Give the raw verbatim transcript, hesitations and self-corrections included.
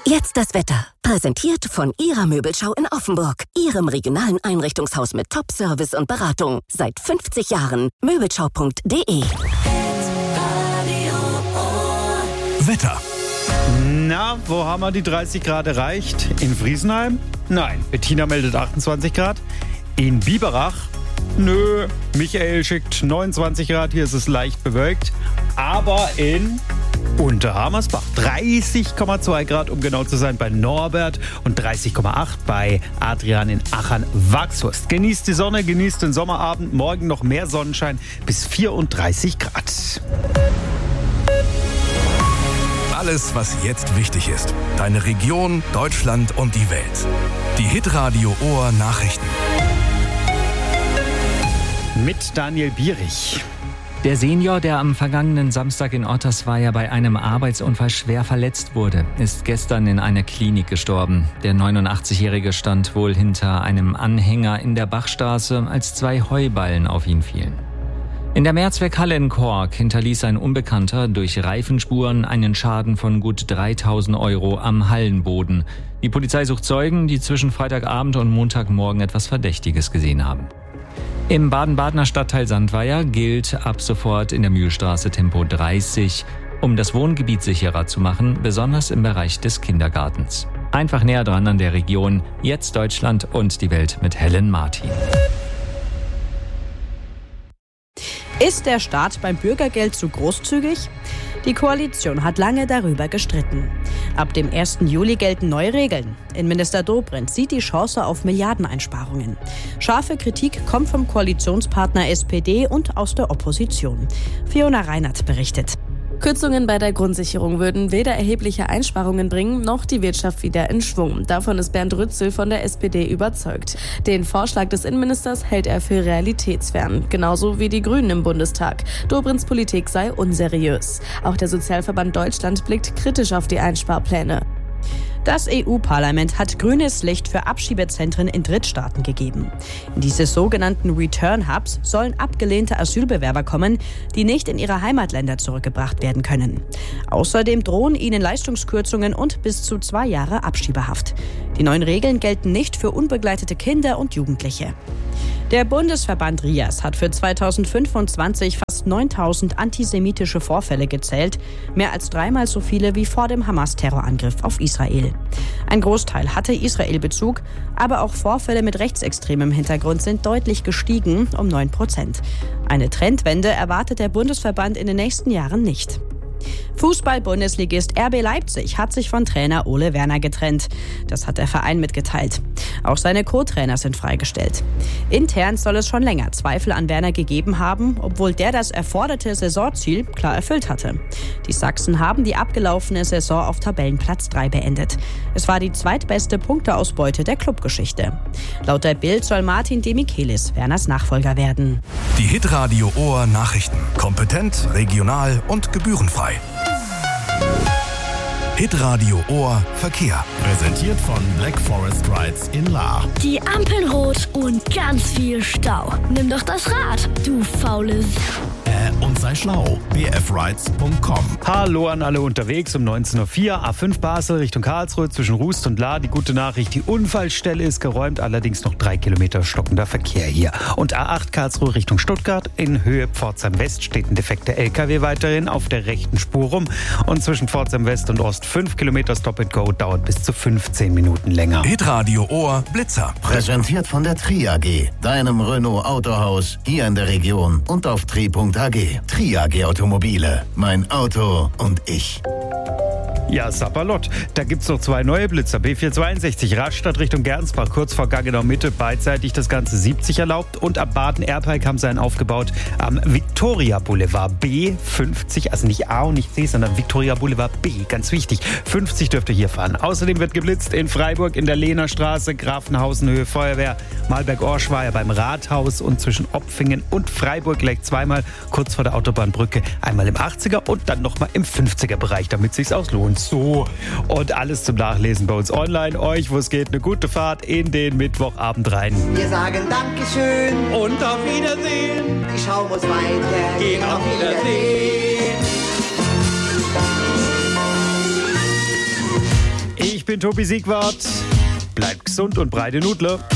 Jetzt das Wetter. Präsentiert von Ihrer Möbelschau in Offenburg. Ihrem regionalen Einrichtungshaus mit Top-Service und Beratung. Seit fünfzig Jahren. Möbelschau punkt de. Wetter. Na, wo haben wir die dreißig Grad erreicht? In Friesenheim? Nein. Bettina meldet achtundzwanzig Grad. In Biberach? Nö. Michael schickt neunundzwanzig Grad. Hier ist es leicht bewölkt. Aber in Unterhammersbach dreißig Komma zwei Grad, um genau zu sein, bei Norbert und dreißig Komma acht bei Adrian in Achern-Wachshurst. Genießt die Sonne, genießt den Sommerabend. Morgen noch mehr Sonnenschein bis vierunddreißig Grad. Alles, was jetzt wichtig ist. Deine Region, Deutschland und die Welt. Die Hitradio Ohr Nachrichten. Mit Daniel Bierich. Der Senior, der am vergangenen Samstag in Ottersweier bei einem Arbeitsunfall schwer verletzt wurde, ist gestern in einer Klinik gestorben. Der neunundachtzigjährige stand wohl hinter einem Anhänger in der Bachstraße, als zwei Heuballen auf ihn fielen. In der Mehrzweckhalle in Kork hinterließ ein Unbekannter durch Reifenspuren einen Schaden von gut dreitausend Euro am Hallenboden. Die Polizei sucht Zeugen, die zwischen Freitagabend und Montagmorgen etwas Verdächtiges gesehen haben. Im Baden-Badener Stadtteil Sandweier gilt ab sofort in der Mühlstraße Tempo dreißig, um das Wohngebiet sicherer zu machen, besonders im Bereich des Kindergartens. Einfach näher dran an der Region, jetzt Deutschland und die Welt mit Helen Martin. Ist der Staat beim Bürgergeld zu großzügig? Die Koalition hat lange darüber gestritten. Ab dem ersten Juli gelten neue Regeln. Innenminister Dobrindt sieht die Chance auf Milliardeneinsparungen. Scharfe Kritik kommt vom Koalitionspartner S P D und aus der Opposition. Fiona Reinert berichtet. Kürzungen bei der Grundsicherung würden weder erhebliche Einsparungen bringen, noch die Wirtschaft wieder in Schwung. Davon ist Bernd Rützel von der S P D überzeugt. Den Vorschlag des Innenministers hält er für realitätsfern. Genauso wie die Grünen im Bundestag. Dobrindts Politik sei unseriös. Auch der Sozialverband Deutschland blickt kritisch auf die Einsparpläne. Das E U-Parlament hat grünes Licht für Abschiebezentren in Drittstaaten gegeben. In diese sogenannten Return-Hubs sollen abgelehnte Asylbewerber kommen, die nicht in ihre Heimatländer zurückgebracht werden können. Außerdem drohen ihnen Leistungskürzungen und bis zu zwei Jahre Abschiebehaft. Die neuen Regeln gelten nicht für unbegleitete Kinder und Jugendliche. Der Bundesverband RIAS hat für zweitausendfünfundzwanzig fast neuntausend antisemitische Vorfälle gezählt, mehr als dreimal so viele wie vor dem Hamas-Terrorangriff auf Israel. Ein Großteil hatte Israel-Bezug, aber auch Vorfälle mit rechtsextremem Hintergrund sind deutlich gestiegen, um neun Prozent. Eine Trendwende erwartet der Bundesverband in den nächsten Jahren nicht. Fußball-Bundesligist R B Leipzig hat sich von Trainer Ole Werner getrennt. Das hat der Verein mitgeteilt. Auch seine Co-Trainer sind freigestellt. Intern soll es schon länger Zweifel an Werner gegeben haben, obwohl der das erforderte Saisonziel klar erfüllt hatte. Die Sachsen haben die abgelaufene Saison auf Tabellenplatz drei beendet. Es war die zweitbeste Punkteausbeute der Clubgeschichte. Laut der Bild soll Martin Demichelis Werners Nachfolger werden. Die Hitradio Ohr Nachrichten. Kompetent, regional und gebührenfrei. Hitradio Ohr Verkehr. Präsentiert von Black Forest Rides in Lahr. Die Ampeln rot und ganz viel Stau. Nimm doch das Rad, du faules. Äh, und sei schlau. b f rides punkt com. Hallo an alle unterwegs um neunzehn Uhr vier. A fünf Basel Richtung Karlsruhe zwischen Rust und Lahr. Die gute Nachricht, die Unfallstelle ist geräumt, allerdings noch drei Kilometer stockender Verkehr hier. Und A acht Karlsruhe Richtung Stuttgart. In Höhe Pforzheim West steht ein defekter L K W weiterhin auf der rechten Spur rum. Und zwischen Pforzheim West und Ost fünf Kilometer Stop and Go dauert bis zu fünfzehn Minuten länger. Hitradio Ohr Blitzer. Präsentiert von der Tri A G, deinem Renault Autohaus hier in der Region und auf tri punkt a g. Tri A G Automobile. Mein Auto und ich. Ja, Sapperlot. Da gibt's noch zwei neue Blitzer. B vierhundertzweiundsechzig Rastatt Richtung Gernsbach, kurz vor Gaggenau Mitte, beidseitig das Ganze siebzig erlaubt. Und ab Baden-Erpelk haben sie einen aufgebaut am Victoria Boulevard B fünfzig, also nicht A und nicht C, sondern Victoria Boulevard B, ganz wichtig. fünfzig dürft ihr hier fahren. Außerdem wird geblitzt in Freiburg in der Lehnerstraße, Grafenhausenhöhe Feuerwehr, Malberg-Orschweier beim Rathaus und zwischen Opfingen und Freiburg gleich zweimal, kurz vor der Autobahnbrücke, einmal im achtziger und dann nochmal im fünfziger Bereich, damit es sich auslohnt. So, und alles zum Nachlesen bei uns online. Euch, wo es geht, eine gute Fahrt in den Mittwochabend rein. Wir sagen Dankeschön und auf Wiedersehen. Die Schau muss weiter gehen. Auf Wiedersehen. Ich bin Tobi Siegwart. Bleibt gesund und breite Nudler.